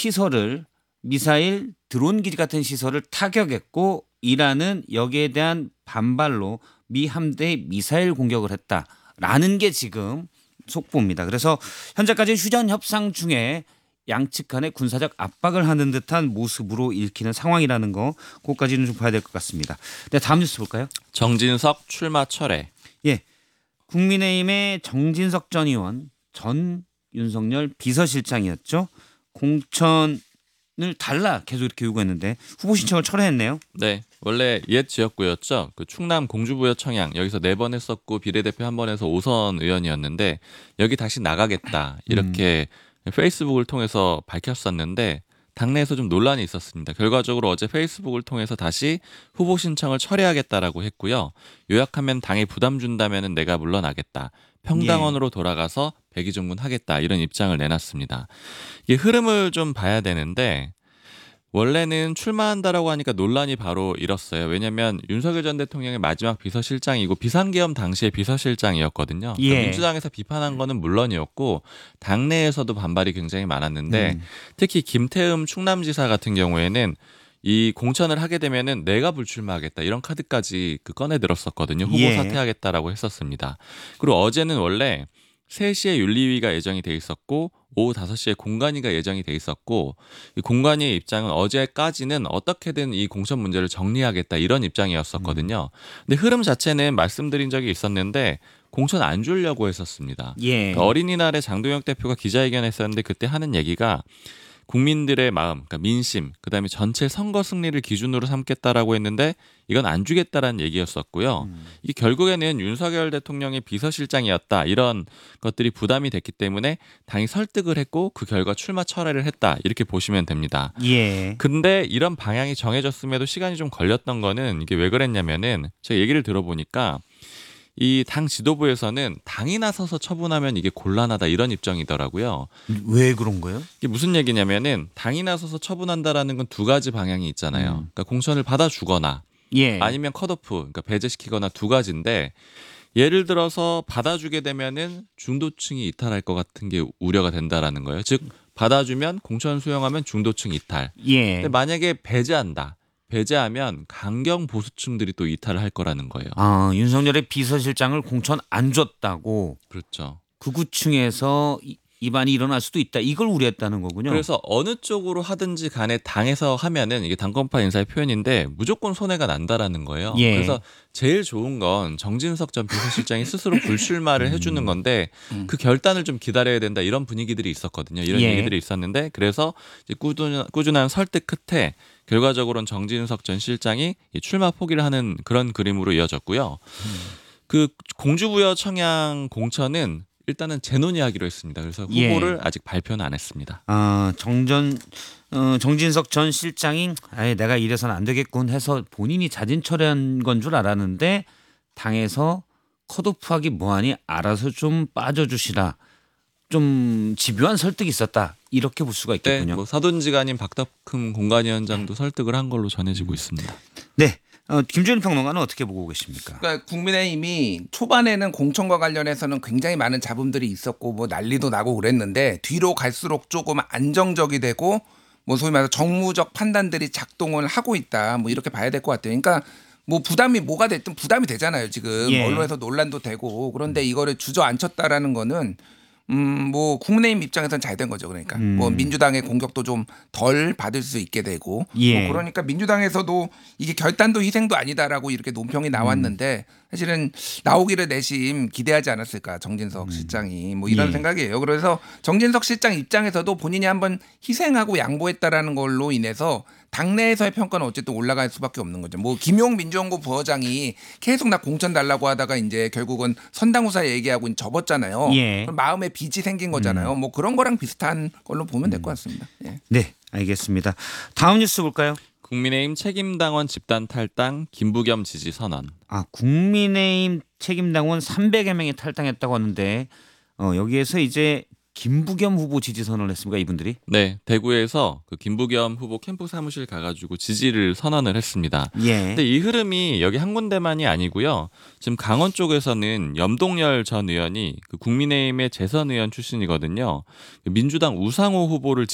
시설을 미사일 드론 기지 같은 시설을 타격했고 이란은 여기에 대한 반발로 미 함대에 미사일 공격을 했다라는 게 지금 속보입니다. 그래서 현재까지 휴전 협상 중에 양측 간의 군사적 압박을 하는 듯한 모습으로 읽히는 상황이라는 거 그것까지는 좀 봐야 될 것 같습니다. 네, 다음 뉴스 볼까요? 정진석 출마 철회. 예, 국민의힘의 정진석 전 의원 전 윤석열 비서실장이었죠. 공천을 달라 계속 이렇게 요구했는데 후보 신청을 철회했네요. 네, 원래 옛 지역구였죠. 그 충남 공주부여 청양 여기서 4번 했었고 비례대표 1번 해서 5선 의원이었는데 여기 다시 나가겠다 이렇게 페이스북을 통해서 밝혔었는데 당내에서 좀 논란이 있었습니다. 결과적으로 어제 페이스북을 통해서 다시 후보 신청을 철회하겠다라고 했고요. 요약하면 당에 부담 준다면 내가 물러나겠다. 평당원으로 돌아가서 백의종군 하겠다. 이런 입장을 내놨습니다. 이게 흐름을 좀 봐야 되는데 원래는 출마한다라고 하니까 논란이 바로 일었어요. 왜냐하면 윤석열 전 대통령의 마지막 비서실장이고 비상계엄 당시의 비서실장이었거든요. 예. 민주당에서 비판한 거는 물론이었고 당내에서도 반발이 굉장히 많았는데 특히 김태흠 충남지사 같은 경우에는 이 공천을 하게 되면은 내가 불출마하겠다 이런 카드까지 꺼내 들었었거든요. 후보 예. 사퇴하겠다라고 했었습니다. 그리고 어제는 원래 3시에 윤리위가 예정이 돼 있었고 오후 5시에 공관위가 예정이 돼 있었고 이 공관위의 입장은 어제까지는 어떻게든 이 공천 문제를 정리하겠다 이런 입장이었었거든요. 근데 흐름 자체는 말씀드린 적이 있었는데 공천 안 주려고 했었습니다. 예. 어린이날에 장동혁 대표가 기자회견했었는데 그때 하는 얘기가 국민들의 마음, 그러니까 민심, 그다음에 전체 선거 승리를 기준으로 삼겠다라고 했는데 이건 안 주겠다라는 얘기였었고요. 이게 결국에는 윤석열 대통령의 비서실장이었다 이런 것들이 부담이 됐기 때문에 당이 설득을 했고 그 결과 출마 철회를 했다 이렇게 보시면 됩니다. 예. 근데 이런 방향이 정해졌음에도 시간이 좀 걸렸던 거는 이게 왜 그랬냐면은 제가 얘기를 들어보니까 이 당 지도부에서는 당이 나서서 처분하면 이게 곤란하다 이런 입장이더라고요. 왜 그런 거예요? 이게 무슨 얘기냐면은 당이 나서서 처분한다라는 건 2가지 방향이 있잖아요. 그러니까 공천을 받아주거나 예. 아니면 컷오프, 그러니까 배제시키거나 2가지인데 예를 들어서 받아주게 되면은 중도층이 이탈할 것 같은 게 우려가 된다라는 거예요. 즉 받아주면 공천 수용하면 중도층 이탈. 예. 근데 만약에 배제하면 강경 보수층들이 또 이탈을 할 거라는 거예요. 아, 윤석열의 비서실장을 공천 안 줬다고 그렇죠. 극우층에서 이반이 일어날 수도 있다. 이걸 우려했다는 거군요. 그래서 어느 쪽으로 하든지 간에 당에서 하면은 이게 당권파 인사의 표현인데 무조건 손해가 난다라는 거예요. 예. 그래서 제일 좋은 건 정진석 전 비서실장이 스스로 불출마를 해주는 건데 그 결단을 좀 기다려야 된다 이런 분위기들이 있었거든요. 이런 예. 얘기들이 있었는데 그래서 이제 꾸준한 설득 끝에 결과적으로는 정진석 전 실장이 출마 포기를 하는 그런 그림으로 이어졌고요. 그 공주부여 청양 공천은 일단은 재논의하기로 했습니다. 그래서 후보를 아직 발표는 안 했습니다. 아, 정진석 전 실장이 아예 내가 이래서는 안 되겠군 해서 본인이 자진 철회한 건 줄 알았는데 당에서 컷오프하기 뭐하니 알아서 좀 빠져주시라. 좀 집요한 설득이 있었다. 이렇게 볼 수가 있겠군요. 네, 뭐 사돈지간인 박덕흠 공관위원장도 설득을 한 걸로 전해지고 있습니다. 네. 김준일 평론가는 어떻게 보고 계십니까? 그러니까 국민의힘이 초반에는 공천과 관련해서는 굉장히 많은 잡음들이 있었고 뭐 난리도 나고 그랬는데 뒤로 갈수록 조금 안정적이 되고 뭐 소위 말해서 정무적 판단들이 작동을 하고 있다. 뭐 이렇게 봐야 될 것 같아요. 그러니까 뭐 부담이 뭐가 됐든 부담이 되잖아요. 지금 예. 언론에서 논란도 되고 그런데 이거를 주저앉혔다라는 거는 뭐 국민의힘 입장에서는 잘 된 거죠. 그러니까 뭐 민주당의 공격도 좀 덜 받을 수 있게 되고 예. 뭐 그러니까 민주당에서도 이게 결단도 희생도 아니다라고 이렇게 논평이 나왔는데 사실은 나오기를 내심 기대하지 않았을까 정진석 실장이 뭐 이런 예. 생각이에요. 그래서 정진석 실장 입장에서도 본인이 한번 희생하고 양보했다라는 걸로 인해서 당내에서의 평가는 어쨌든 올라갈 수밖에 없는 거죠. 뭐 김용 민주연구 부원장이 계속 나 공천 달라고 하다가 이제 결국은 선당후사 얘기하고 접었잖아요. 예. 그럼 마음에 빚이 생긴 거잖아요. 뭐 그런 거랑 비슷한 걸로 보면 될 것 같습니다. 예. 네, 알겠습니다. 다음 뉴스 볼까요? 국민의힘 책임당원 집단 탈당 김부겸 지지 선언. 아, 국민의힘 책임당원 300여 명이 탈당했다고 하는데 여기에서 이제 김부겸 후보 지지 선언을 했습니까, 이분들이? 네, 대구에서 그 김부겸 후보 캠프 사무실 가가지고 지지를 선언을 했습니다. 예. 근데 이 흐름이 여기 한 군데만이 아니고요. 지금 강원 쪽에서는 염동열 전 의원이 그 국민의힘의 재선 의원 출신이거든요. 민주당 우상호 후보를